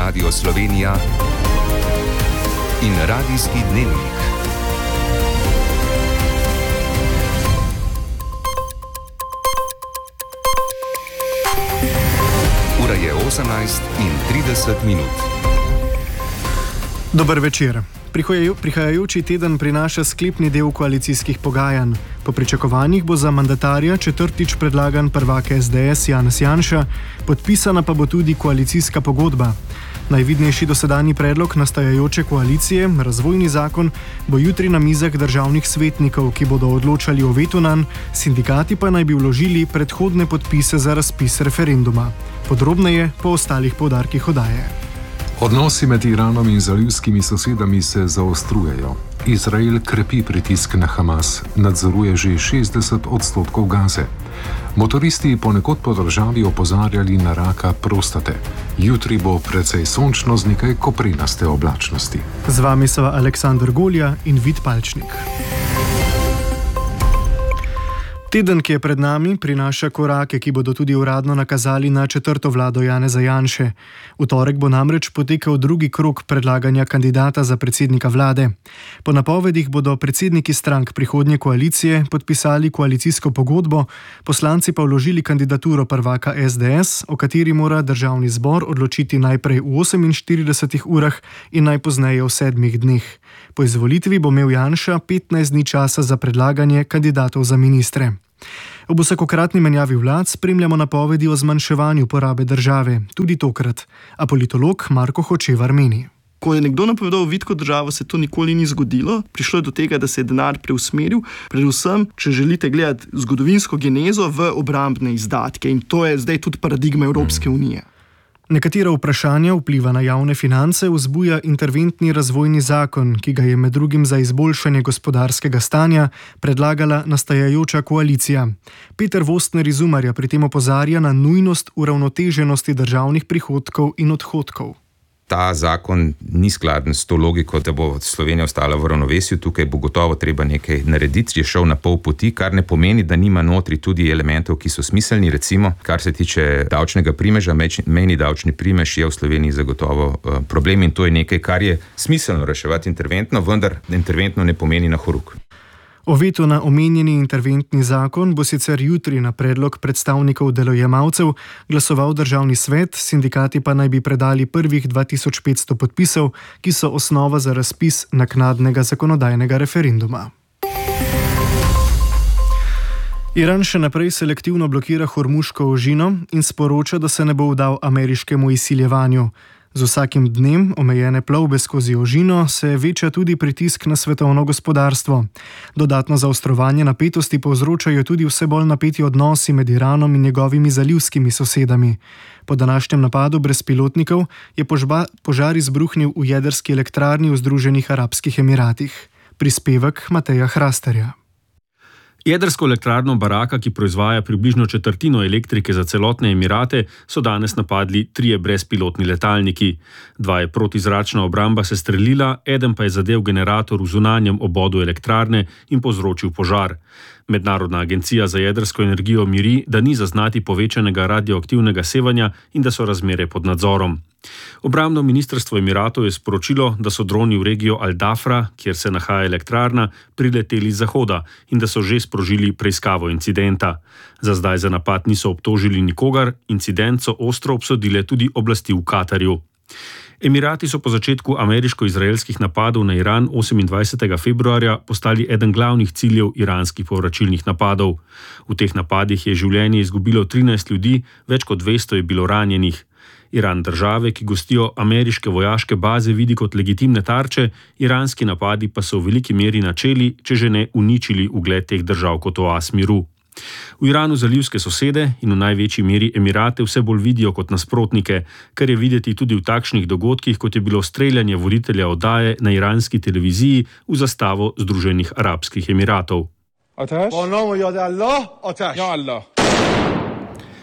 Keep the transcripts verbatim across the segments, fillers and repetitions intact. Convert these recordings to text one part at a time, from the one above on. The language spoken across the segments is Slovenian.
Radio Slovenija in Radijski dnevnik. Ura je osemnajst in trideset minut. Dober večer. Prihajajoči teden prinaša sklepni del koalicijskih pogajanj. Po pričakovanjih bo za mandatarja četrtič predlagan prvak es de es Janez Janša, podpisana pa bo tudi koalicijska pogodba. Najvidnejši dosedanji predlog nastajajoče koalicije, razvojni zakon, bo jutri na mizah državnih svetnikov, ki bodo odločali o vetu nanj, sindikati pa naj bi vložili predhodne podpise za razpis referenduma. Podrobneje po ostalih poudarkih oddaje. Odnosi med Iranom in zalivskimi sosedami se zaostrujejo. Izrael krepi pritisk na Hamas, nadzoruje že šestdeset odstotkov Gaze. Motoristi ponekod po državi opozarjali na raka prostate. Jutri bo precej sončno z nekaj koprenaste oblačnosti. Z vami so Aleksander Golja in Vid Palčnik. Teden, ki je pred nami, prinaša korake, ki bodo tudi uradno nakazali na četrto vlado Janeza Janše. V torek bo namreč potekal drugi krog predlaganja kandidata za predsednika vlade. Po napovedih bodo predsedniki strank prihodnje koalicije podpisali koalicijsko pogodbo, poslanci pa vložili kandidaturo prvaka es de es, o kateri mora državni zbor odločiti najprej v oseminštiridesetih urah in najpozneje v sedmih dneh. Po izvolitvi bo imel Janša petnajst dni časa za predlaganje kandidatov za ministre. Ob vsakokratni menjavi vlad spremljamo napovedi o zmanjševanju porabe države, tudi tokrat. A politolog Marko Hočevar meni. Ko je nekdo napovedal vitko državo, se to nikoli ni zgodilo. Prišlo je do tega, da se je denar preusmeril, predvsem, če želite gledati zgodovinsko genezo, v obrambne izdatke. In to je zdaj tudi paradigma Evropske unije. Nekatera vprašanja vpliva na javne finance vzbuja interventni razvojni zakon, ki ga je med drugim za izboljšanje gospodarskega stanja predlagala nastajajoča koalicija. Peter Vostner iz Umarja pri tem opozarja na nujnost uravnoteženosti državnih prihodkov in odhodkov. Ta zakon ni skladen s to logiko, da bo Slovenija ostala v ravnovesju. Tukaj bo gotovo treba nekaj narediti, je šel na pol poti, kar ne pomeni, da nima notri tudi elementov, ki so smiselni. Recimo, kar se tiče davčnega primeža, mejni davčni primež je v Sloveniji zagotovo problem in to je nekaj, kar je smiselno reševati interventno, vendar interventno ne pomeni na horuk. O vetu na omenjeni interventni zakon bo sicer jutri na predlog predstavnikov delojemalcev glasoval državni svet, sindikati pa naj bi predali prvih dva tisoč petsto podpisov, ki so osnova za razpis naknadnega zakonodajnega referenduma. Iran še naprej selektivno blokira Hormuško ožino in sporoča, da se ne bo vdal ameriškemu izsiljevanju. Z vsakim dnem omejene plovbe skozi ožino se veča tudi pritisk na svetovno gospodarstvo. Dodatno zaostrovanje napetosti povzročajo tudi vse bolj napeti odnosi med Iranom in njegovimi zalivskimi sosedami. Po današnjem napadu brezpilotnikov je požba, požar izbruhnil v jedrski elektrarni v Združenih arabskih emiratih. Prispevek Mateja Hrastarja. Jedrsko elektrarno Baraka, ki proizvaja približno četrtino elektrike za celotne Emirate, so danes napadli trije brezpilotni letalniki. Dva je protizračna obramba sestrelila, eden pa je zadel generator v zunanjem obodu elektrarne in povzročil požar. Mednarodna agencija za jedrsko energijo miri, da ni zaznati povečanega radioaktivnega sevanja in da so razmere pod nadzorom. Obrambno ministrstvo Emiratov je sporočilo, da so droni v regijo Al-Dafra, kjer se nahaja elektrarna, prileteli z zahoda in da so že sprožili preiskavo incidenta. Za zdaj za napad niso obtožili nikogar, incident so ostro obsodile tudi oblasti v Katarju. Emirati so po začetku ameriško-izraelskih napadov na Iran osemindvajsetega februarja postali eden glavnih ciljev iranskih povračilnih napadov. V teh napadih je življenje izgubilo trinajst ljudi, več kot dvesto je bilo ranjenih. Iran države, ki gostijo ameriške vojaške baze, vidi kot legitimne tarče, iranski napadi pa so v veliki meri načeli, če že ne uničili ugled teh držav kot oaz miru. V Iranu zalivske sosede in v največji meri Emirate vse bolj vidijo kot nasprotnike, kar je videti tudi v takšnih dogodkih, kot je bilo streljanje voditelja oddaje na iranski televiziji v zastavo Združenih arabskih Emiratov.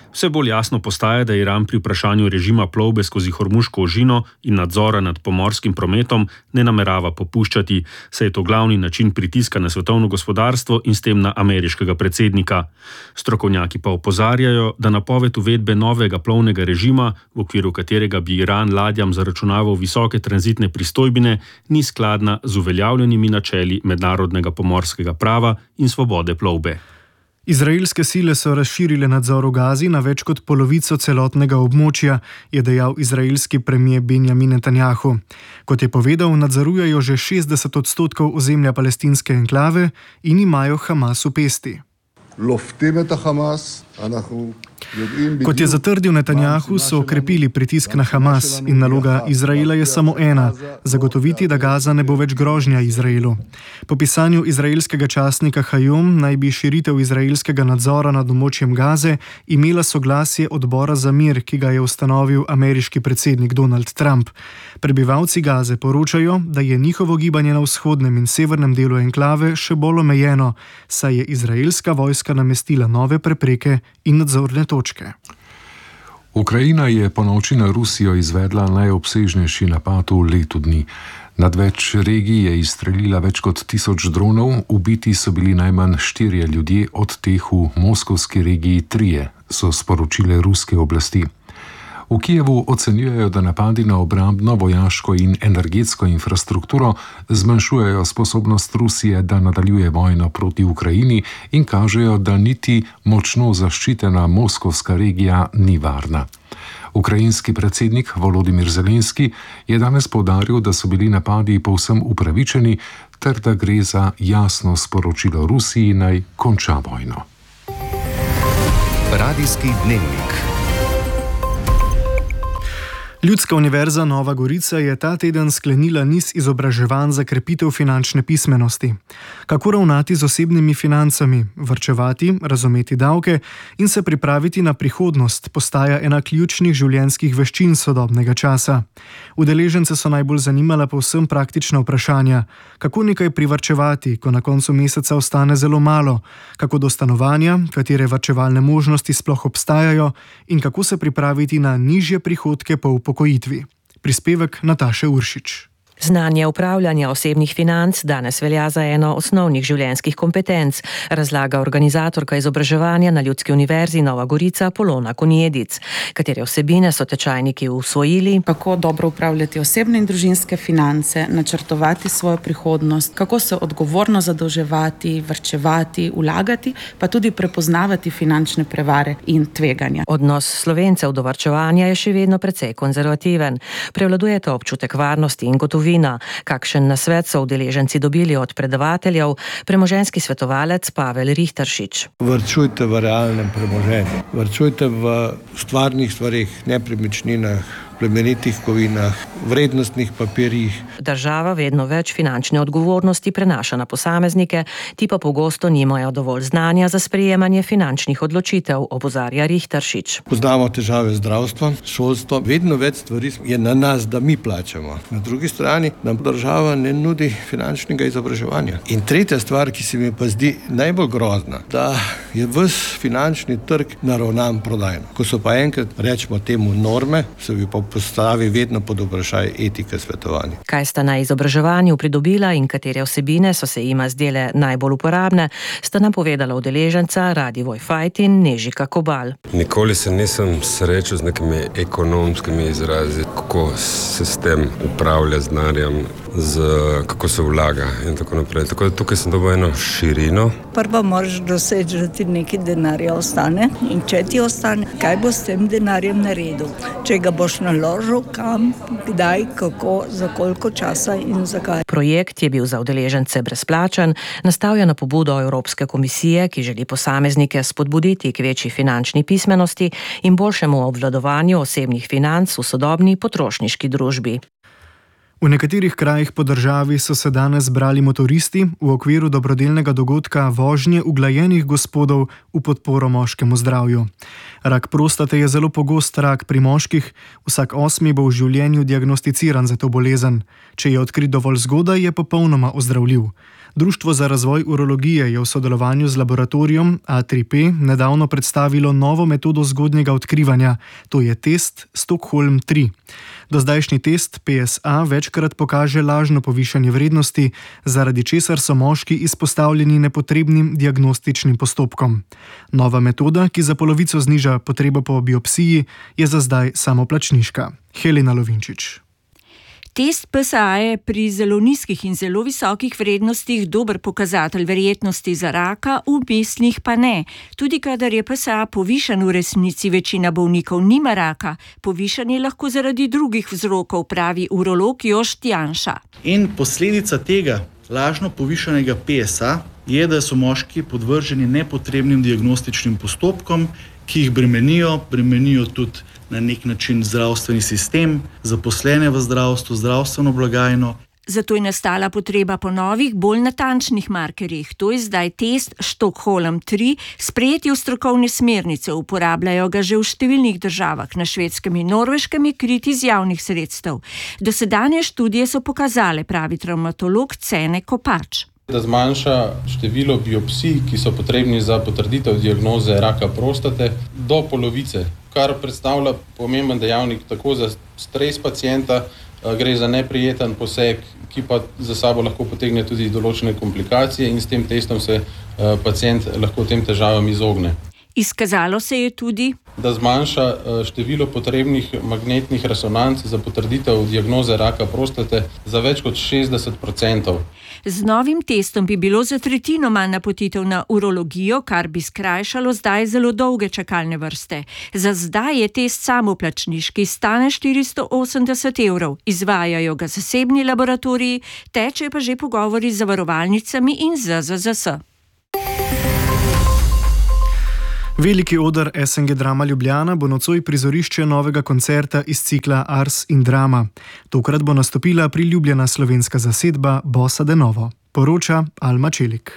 Vse bolj jasno postaja, da Iran pri vprašanju režima plovbe skozi Hormuško ožino in nadzora nad pomorskim prometom ne namerava popuščati, saj je to glavni način pritiska na svetovno gospodarstvo in s tem na ameriškega predsednika. Strokovnjaki pa opozarjajo, da napoved uvedbe novega plovnega režima, v okviru katerega bi Iran ladjam zaračunaval visoke tranzitne pristojbine, ni skladna z uveljavljenimi načeli mednarodnega pomorskega prava in svobode plovbe. Izraelske sile so razširile nadzor v Gazi na več kot polovico celotnega območja, je dejal izraelski premier Benjamin Netanjahu. Kot je povedal, nadzorujejo že šestdeset odstotkov ozemlja palestinske enklave in imajo Hamas v pesti. Kot je zatrdil Netanjahu, so okrepili pritisk na Hamas in naloga Izraela je samo ena: zagotoviti, da Gaza ne bo več grožnja Izraelu. Po pisanju izraelskega časnika Hayom naj bi širitev izraelskega nadzora nad območjem Gaze imela soglasje odbora za mir, ki ga je ustanovil ameriški predsednik Donald Trump. Prebivalci Gaze poročajo, da je njihovo gibanje na vzhodnem in severnem delu enklave še bolj omejeno, saj je izraelska vojska namestila nove prepreke in nadzorne točke. Ukrajina je po noči na Rusijo izvedla najobsežnejši napad v letu dni. Nad več regij je izstrelila več kot tisoč dronov, ubiti so bili najmanj štirje ljudje, od teh v moskovski regiji trije, so sporočile ruske oblasti. V Kijevu ocenjujejo, da napadi na obrambno, vojaško in energetsko infrastrukturo zmanjšujejo sposobnost Rusije, da nadaljuje vojno proti Ukrajini in kažejo, da niti močno zaščitena moskovska regija ni varna. Ukrajinski predsednik Volodimir Zelenski je danes poudaril, da so bili napadi povsem upravičeni ter da gre za jasno sporočilo Rusiji, naj konča vojno. Radijski dnevnik. Ljudska univerza Nova Gorica je ta teden sklenila niz izobraževanj za krepitev finančne pismenosti. Kako ravnati z osebnimi financami, varčevati, razumeti davke in se pripraviti na prihodnost postaja ena ključnih življenjskih veščin sodobnega časa. Udeležence so najbolj zanimala povsem praktična vprašanja: kako nekaj privarčevati, ko na koncu meseca ostane zelo malo, kako do stanovanja, katere varčevalne možnosti sploh obstajajo in kako se pripraviti na nižje prihodke po upokojitvi. Prispevek Nataše Uršič. Znanje upravljanja osebnih financ danes velja za eno osnovnih življenjskih kompetenc, razlaga organizatorka izobraževanja na Ljudski univerzi Nova Gorica Polona Konjedic, katere vsebine so tečajniki usvojili. Kako dobro upravljati osebne in družinske finance, načrtovati svojo prihodnost, kako se odgovorno zadolževati, varčevati, vlagati, pa tudi prepoznavati finančne prevare in tveganja. Odnos Slovencev do varčevanja je še vedno precej konzervativen. Prevladujeta občutek varnosti in gotovine. Kakšen nasvet so udeleženci dobili od predavateljev, premoženjski svetovalec Pavel Rihteršič. Varčujte v realnem premoženju, varčujte v stvarnih stvarih, nepremičninah, plemenitih kovinah, vrednostnih papirjih. Država vedno več finančne odgovornosti prenaša na posameznike, ti pa pogosto nimajo dovolj znanja za sprejemanje finančnih odločitev, opozarja Rihteršič. Poznamo težave zdravstva, šolstvo, vedno več stvari je na nas, da mi plačamo. Na drugi strani nam država ne nudi finančnega izobraževanja. In tretja stvar, ki se mi pa zdi najbolj grozna, da je ves finančni trg naravnan prodajno. Ko so pa enkrat, rečemo temu, norme, se bi pa postavi vedno pod vprašaj etike svetovanja. Kaj sta na izobraževanju pridobila in katere vsebine so se jima zdele najbolj uporabne, sta nam povedala udeleženca Radivoj Fajt in Nežika Kobal. Nikoli se nisem srečal z nekimi ekonomskimi izrazi, kako se s tem upravlja z denarjem, z kako se vlaga in tako naprej. Tako da tukaj sem dobil eno širino. Prvo moraš doseči, da ti nekaj denarja ostane in če ti ostane, kaj bo s tem denarjem naredil? Če ga boš naložil, kam, kdaj, kako, za koliko časa in zakaj. Projekt je bil za udeležence brezplačen, nastal je na pobudo Evropske komisije, ki želi posameznike spodbuditi k večji finančni pismenosti in boljšemu obvladovanju osebnih financ v sodobni potrošniški družbi. V nekaterih krajih po državi so se danes zbrali motoristi v okviru dobrodelnega dogodka vožnje uglajenih gospodov v podporo moškemu zdravju. Rak prostate je zelo pogost rak pri moških, vsak osmi bo v življenju diagnosticiran za to bolezen. Če je odkrit dovolj zgodaj, je popolnoma ozdravljiv. Društvo za razvoj urologije je v sodelovanju z laboratorijem A tri P nedavno predstavilo novo metodo zgodnjega odkrivanja, to je test Stockholm tri. Dozdajšnji test P S A večkrat pokaže lažno povišanje vrednosti, zaradi česar so moški izpostavljeni nepotrebnim diagnostičnim postopkom. Nova metoda, ki za polovico zniža potrebo po biopsiji, je za zdaj samoplačniška. Helena Lovinčič. Test P S A je pri zelo nizkih in zelo visokih vrednostih dober pokazatelj verjetnosti za raka, v mislih pa ne. Tudi kadar je P S A povišan, v resnici večina bolnikov nima raka. Povišan je lahko zaradi drugih vzrokov, pravi urolog Jošt Janša. In posledica tega lažno povišanega P S A je, da so moški podvrženi nepotrebnim diagnostičnim postopkom, ki jih bremenijo, bremenijo tudi na nek način zdravstveni sistem, zaposlene v zdravstvu, zdravstveno blagajno. Zato je nastala potreba po novih, bolj natančnih markerjih. To je zdaj test Stockholm tri, sprejeti v strokovne smernice, uporabljajo ga že v številnih državah, na Švedskem in Norveškem je krit iz javnih sredstev. Dosedanje študije so pokazale, pravi travmatolog Cene Kopač. Da zmanjša število biopsij, ki so potrebni za potrditev diagnoze raka prostate, do polovice, kar predstavlja pomemben dejavnik tako za stres pacienta, gre za neprijeten poseg, ki pa za sabo lahko potegne tudi določene komplikacije in s tem testom se pacient lahko tem težavam izogne. Izkazalo se je tudi, da zmanjša število potrebnih magnetnih resonanc za potrditev diagnoze raka prostate za več kot šestdeset procentov. Z novim testom bi bilo za tretjino manj napotitev na urologijo, kar bi skrajšalo zdaj zelo dolge čakalne vrste. Za zdaj je test samoplačniški, stane štiristo osemdeset evrov. Izvajajo ga zasebni laboratoriji, tečejo pa že pogovori z zavarovalnicami in Z Z Z S. Veliki oder S N G Drama Ljubljana bo nocoj prizorišče novega koncerta iz cikla Ars in Drama. Tokrat bo nastopila priljubljena slovenska zasedba Bossa de Novo. Poroča Alma Čelik.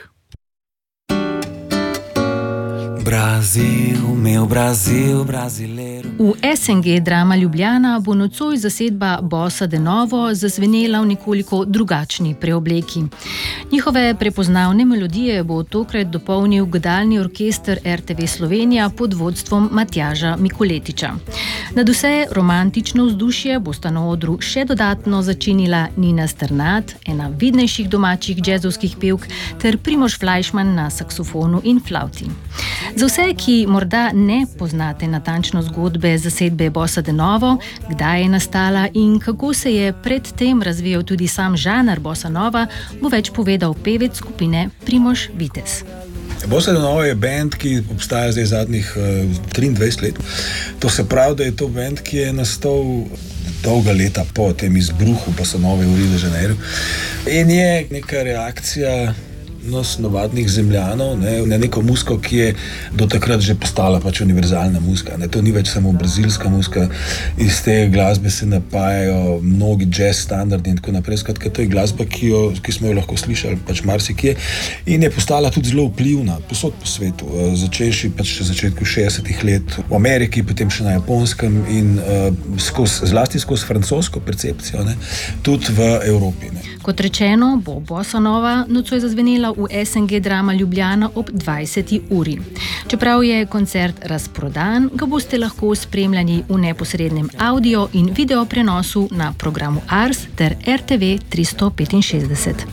Brazil, meu Brazil, brasileiro. V S N G Drama Ljubljana bo nocoj zasedba Bossa de Novo zazvenela v nekoliko drugačni preobleki. Njihove prepoznavne melodije bo tokrat dopolnil godalni orkester R T V Slovenija pod vodstvom Matjaža Mikoletiča. Nadvse romantično vzdušje bosta na odru še dodatno začinila Nina Strnad, ena vidnejših domačih džezovskih pevk, ter Primož Flajšman na saksofonu in flavti. Za vse, ki morda ne poznate natančno zgodbe zasedbe Bossa de Novo, kdaj je nastala in kako se je predtem razvijal tudi sam žanr Bossa Nova, bo več povedal pevec skupine Primož Vitez. Bossa de Novo je band, ki obstaja zdaj zadnjih uh, triindvajset let. To se pravi, da je to band, ki je nastal dolga leta po tem izbruhu Bossa Nove v Rio de Janeiro. In je neka reakcija nas navadnih zemljanov, ne, na neko muziko, ki je do takrat že postala pač univerzalna muzika. Ne. To ni več samo brazilska muzika, iz te glasbe se napajajo mnogi jazz standardi in tako naprej. Skratka, to je glasba, ki, jo, ki smo jo lahko slišali pač marsikje in je postala tudi zelo vplivna posod po svetu. Začenši pač v začetku šestdesetih let v Ameriki, potem še na Japonskem in uh, skoz, zlasti skozi francosko percepcijo, ne, tudi v Evropi. Ne. Kot rečeno, bo Bossa Nova nocoj zazvenela v S N G Drama Ljubljana ob dvajseti uri. Čeprav je koncert razprodan, ga boste lahko spremljali v neposrednem audio in video prenosu na programu Ars ter R T V tristo petinšestdeset.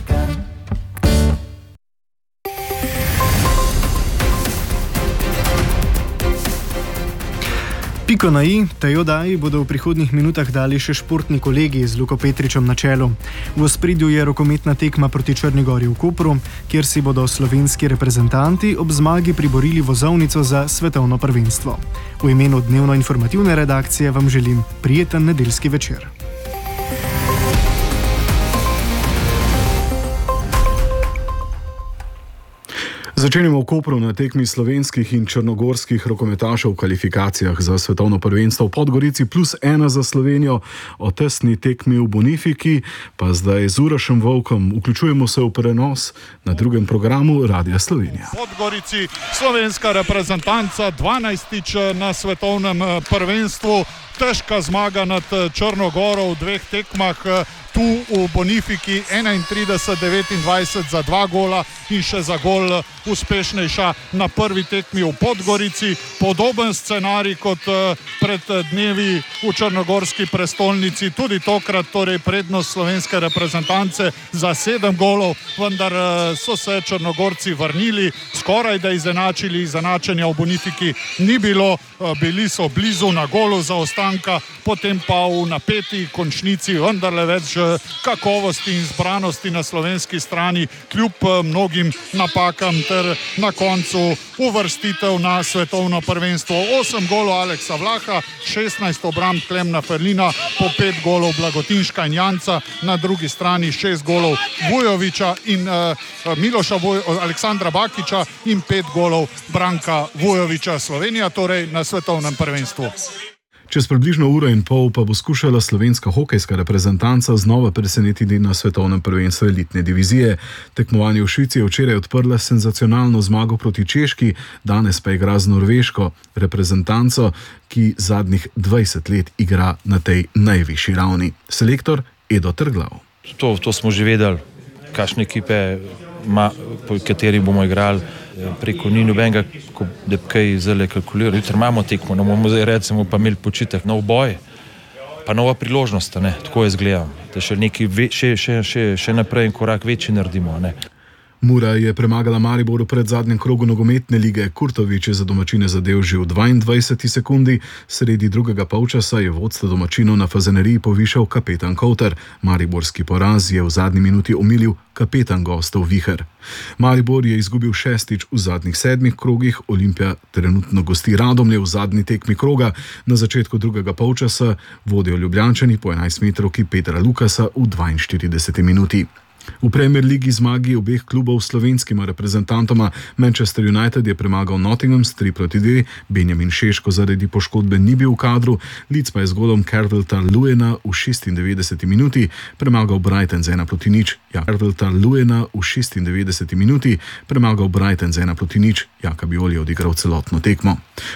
Piko na i tej oddaji bodo v prihodnjih minutah dali še športni kolegi z Luko Petričem na čelu. V ospredju je rokometna tekma proti Črni Gori v Kopru, kjer si bodo slovenski reprezentanti ob zmagi priborili vozovnico za svetovno prvenstvo. V imenu dnevno informativne redakcije vam želim prijeten nedeljski večer. Začenjamo v Kopru na tekmi slovenskih in črnogorskih rokometašev v kvalifikacijah za svetovno prvenstvo v Podgorici plus ena za Slovenijo, o tesni tekmi v Bonifiki, pa zdaj z Urošem Volkom vključujemo se v prenos na drugem programu Radia Slovenija. V Podgorici slovenska reprezentanca dvanajstič na svetovnem prvenstvu. Težka zmaga nad Črno Goro v dveh tekmah tu v Bonifiki enaintrideset devetindvajset za dva gola in še za gol uspešnejša na prvi tekmi v Podgorici. Podoben scenarij kot pred dnevi v črnogorski prestolnici, tudi tokrat torej prednost slovenske reprezentance za sedem golov, vendar so se Črnogorci vrnili, skoraj da izenačili, izenačenja v Bonifiki ni bilo, bili so blizu na golu zaostanka, potem pa v napeti končnici vendarle več kakovosti in zbranosti na slovenski strani, kljub mnogim napakam ter na koncu uvrstitev na svetovno prvenstvo. Osem golov Aleksa Vlaha, šestnajst obramb Klemna Ferlina, po pet golov Blagotinška in Janca, na drugi strani šest golov Vujovića in uh, Miloša Vuj, Aleksandra Bakića in pet golov Branka Vujovića. Slovenija torej na svetovnem prvenstvu. Čez približno uro in pol pa bo skušala slovenska hokejska reprezentanca znova presenetiti na svetovnem prvenstvu elitne divizije. Tekmovanje v Švici je včeraj odprla senzacionalno zmago proti Češki, danes pa igra z norveško reprezentanco, ki zadnjih dvajset let igra na tej najvišji ravni. Selektor Edo Trglav. To, to smo že vedeli, kakšne ekipe, ma, po kateri bomo igrali. Preko ni nobenega, da bi kaj zelo kalkulirali. Jutri imamo tekmo, ne bomo zdaj recimo pa imeli počitek, nov boj, pa nova priložnost, ne? Tako jaz gledam, da še, neki, še, še, še, še naprej en korak večji naredimo. Ne? Mura je premagala Maribor v predzadnjem krogu nogometne lige. Kurtović je za domačine zadel že v dvaindvajseti sekundi, sredi drugega polčasa je vodstvo domačinov na Fazaneriji povišal kapetan Kouter. Mariborski poraz je v zadnji minuti omilil kapetan gostov Viher. Maribor je izgubil šestič v zadnjih sedmih krogih, Olimpija trenutno gosti Radomlje v zadnji tekmi kroga. Na začetku drugega polčasa vodijo Ljubljančani po enajstmetrovki Petra Lukasa v dvainštirideseti minuti. V Premier Ligi zmagi obeh klubov s slovenskima reprezentantoma. Manchester United je premagal Nottingham s tri proti dve, Benjamin Šeško zaradi poškodbe ni bil v kadru, Leeds pa je z golom Cardleta Lewina v šestindevetdeseti minuti premagal Brighton z ena proti nič. Ja, Cardleta Lewina v šestindevetdeseti minuti premagal Brighton z ena proti nič. Jaka Bioli je odigral celotno tekmo.